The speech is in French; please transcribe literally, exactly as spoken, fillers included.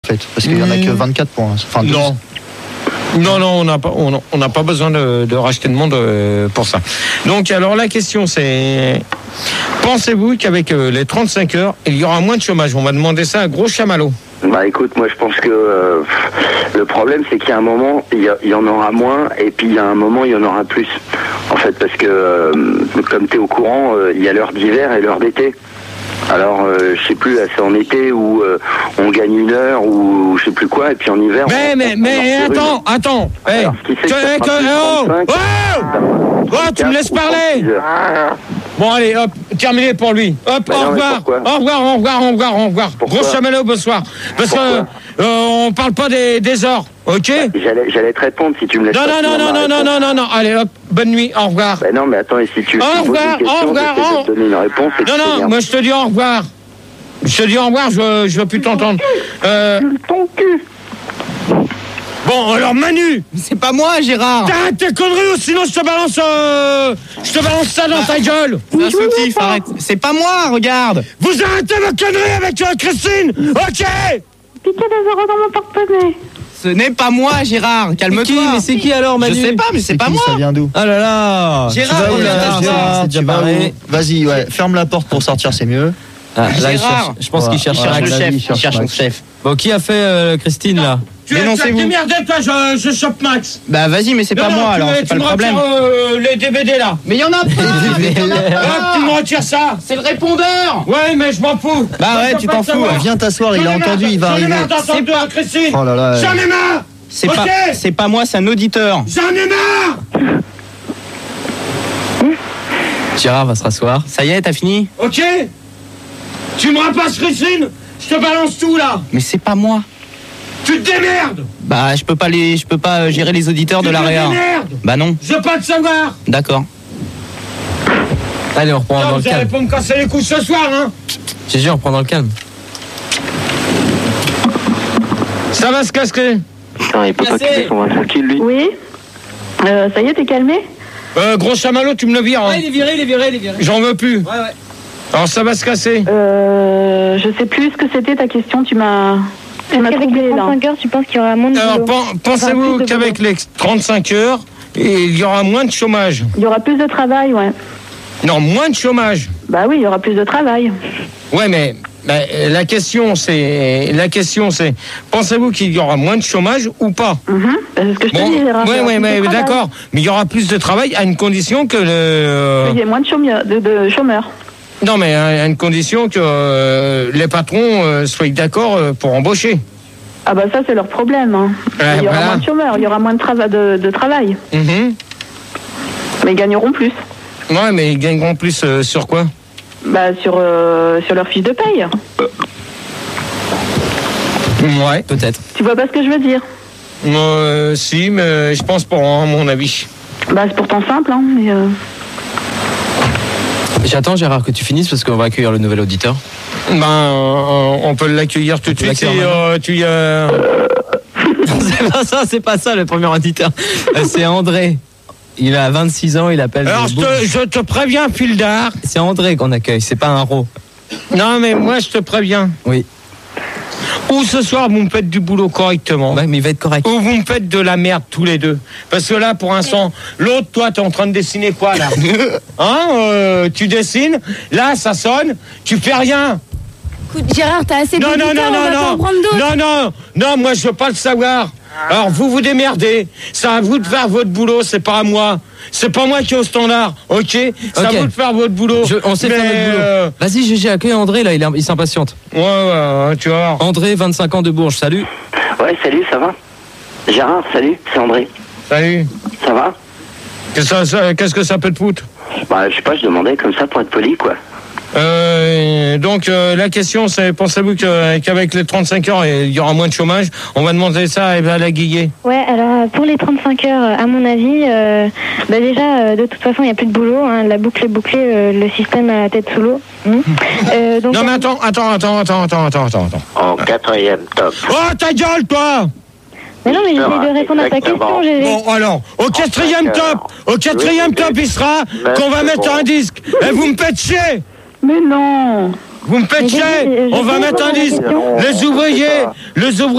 fait, parce qu'il n'y en a que vingt-quatre points. Enfin, douze. Non. Non, non, on n'a pas, on, on n'a pas besoin de, de racheter de monde euh, pour ça. Donc, alors la question c'est, pensez-vous qu'avec euh, les trente-cinq heures, il y aura moins de chômage? On va demander ça à Gros Chamallow. Bah écoute, moi je pense que euh, le problème c'est qu'il y a un moment, il y, a, il y en aura moins, et puis il y a un moment, il y en aura plus. En fait, parce que euh, comme tu es au courant, euh, il y a l'heure d'hiver et l'heure d'été. Alors, euh, je sais plus, là, c'est en été où euh, on gagne une heure ou je sais plus quoi, et puis en hiver. Mais, on, mais, on mais, attends, une. attends. Hey, Alors, ce qui fait que ça que, fera que, plus oh, trente-cinq, oh, oh, tu me laisses parler. Bon, allez, hop, terminé pour lui. Hop, Bah au non, revoir. mais Au revoir, au revoir, au revoir, au revoir. Pourquoi Gros Chamallow, bonsoir. Parce Pourquoi que euh, on parle pas des, des ors, ok? J'allais, j'allais te répondre si tu me laisses Non, pas non, non, finir non, ma non, non, réponse. non, non, non. Allez, hop, bonne nuit, au revoir. Bah non, mais attends, et si tu Au si tu poses revoir, une question, au revoir, j'essaie de au- te donner une réponse. et Non, tu non, t'énerves. moi je te dis au revoir. Je te dis au revoir, je, je veux plus t'entendre. Euh, Ton cul. bon, alors Manu, C'est pas moi, Gérard. t'arrêtes tes conneries ou sinon je te balance, euh, je te balance ça dans ta gueule. C'est un soutif, arrête. C'est pas moi, regarde. Vous arrêtez vos conneries avec euh, Christine, ok? Piquer des euros dans mon porte-monnaie. Ce n'est pas moi, Gérard. Calme-toi. Qui Mais c'est qui alors, Manu? Je sais pas, mais c'est pas qui, moi. Ça vient d'où? Ah là là. Gérard, Tu vas où, regarde, là, Gérard, Gérard, c'est tu déjà vas où? barré. Vas-y, ouais, ferme la porte pour sortir, c'est mieux. Ah, là, il Gérard. cherche- je pense qu'il cherche Ouais, cherche un le vas-y, chef. il Il cherche cherche son Max. chef. Bon, qui a fait euh, Christine là? Tu es Dénoncez-vous. démerdé, toi, je, je chope Max. Bah vas-y, mais c'est pas Non, non, moi, tu alors me- c'est tu pas le me problème. retires, euh, les D V D là. Mais y en a pas. mais y en a Hop, pas. tu me retires ça. C'est le répondeur. Ouais, mais je m'en fous. Bah ouais, Je tu veux t'en pas fous, savoir. ouais. Viens t'asseoir, il J'en a ai marre entendu, il va J'en ai arriver. marre d'entendre toi, Christine. Oh là là. J'en ai marre. C'est Ok. pas, c'est pas moi, c'est un auditeur. J'en ai marre. Gérard va se rasseoir. Ça y est, t'as fini? Ok. Tu me rapasses Christine. Je te balance tout là. Mais c'est pas moi. Tu te démerdes. Bah je peux pas les, je peux pas euh, gérer les auditeurs Tu de te la réa. démerdes. Bah non. Je veux pas te savoir. D'accord. Allez, on reprend Non, dans le vous allez calme. pas me casser les couilles ce soir, hein. G G, on reprend dans le calme. Ça va se casser. Putain, il peut pas quitter son vin tranquille, lui. Oui. Euh, ça y est, t'es calmé? Euh, Gros Chamallow, tu me le vires. Hein. est viré, il est viré, il est viré. J'en veux plus. Ouais, ouais. Alors ça va se casser. Euh, je sais plus ce que c'était ta question, tu m'as... Tu m'as Avec troublé les là. trente-cinq heures, tu penses qu'il y aura moins de Alors boulot? pen- pensez-vous Enfin, plus de qu'avec les trente-cinq heures, il y aura moins de chômage? Il y aura plus de travail, ouais. Non, moins de chômage. Bah oui, il y aura plus de travail. Ouais, mais bah, la question c'est, la question c'est, pensez-vous qu'il y aura moins de chômage ou pas? Mhm. Bah, c'est ce que je te dis, Gérard. il y ouais, aura ouais, plus de mais travail. d'accord. Mais il y aura plus de travail à une condition que le. Il y a moins de chômeurs. De, de chômeurs. Non, mais à une condition que euh, les patrons euh, soient d'accord euh, pour embaucher. Ah bah ça, c'est leur problème. Hein. Ouais, il y aura voilà. moins de chômeurs, il y aura moins de, trava- de, de travail. Mhm. Mais ils gagneront plus. Ouais, mais ils gagneront plus euh, sur quoi? Bah sur, euh, sur leur fiche de paye. Ouais. Peut-être. Tu vois pas ce que je veux dire? Euh, si, mais je pense pas, à mon avis. Bah c'est pourtant simple, hein. Mais, euh... J'attends, Gérard, que tu finisses parce qu'on va accueillir le nouvel auditeur. Ben, euh, on peut l'accueillir tout de On peut suite. l'accueillir Et, euh, tu y as... C'est pas ça, c'est pas ça le premier auditeur. Euh, C'est André. Il a vingt-six ans, il appelle. Alors, je te, je te préviens, Fildar. C'est André qu'on accueille, c'est pas un ro. Non, mais moi, je te préviens. Oui. Ou ce soir, vous me faites du boulot correctement. Ouais, mais il va être correct. Ou vous me faites de la merde tous les deux. Parce que là, pour l'instant, l'autre, toi, t'es en train de dessiner quoi, là? Hein euh, Tu dessines, là, ça sonne, tu fais rien. Écoute, Gérard, t'as assez de Non, non, non, on va pas non, en non. prendre d'autres. Non, non, non, moi, je veux pas le savoir. Alors, vous vous démerdez. C'est à vous de faire votre boulot, c'est pas à moi. C'est pas moi qui est au standard, ok? C'est à Ok. vous de faire votre boulot. Je- on sait Mais, faire notre boulot. euh, Vas-y, G G, accueille André, là, il, est- il s'impatiente. ouais, ouais, ouais, tu vas voir. André, vingt-cinq ans de Bourges, salut. Ouais, salut, ça va? Gérard, salut, c'est André. Salut. Ça va? Qu'est-ce que ça, ça- qu'est-ce que ça peut te foutre? Bah, je sais pas, je demandais comme ça pour être poli, quoi. Euh, donc euh, la question c'est, pensez-vous que, qu'avec les trente-cinq heures il y aura moins de chômage? On va demander ça à Eva Laguillet. Ouais, alors pour les trente-cinq heures, à mon avis, euh, bah déjà, euh, de toute façon, il n'y a plus de boulot. Hein, la boucle est bouclée, euh, le système a la tête sous l'eau. Hum. Euh, donc, Non mais attends, attends, attends, attends, attends, attends, attends, attends. En quatrième top. Oh ta gueule toi! Mais non, mais j'essaie de répondre à ta Exactement. question. J'ai... Bon alors, au quatrième cinq top, heures. au quatrième Oui, top il sera mais qu'on va c'est mettre bon. un disque. Et vous me faites chier! Mais non. Vous me faites Mais j'ai- chier! je On va sais mettre pas un la disque. question. Les ouvriers, les ouvriers.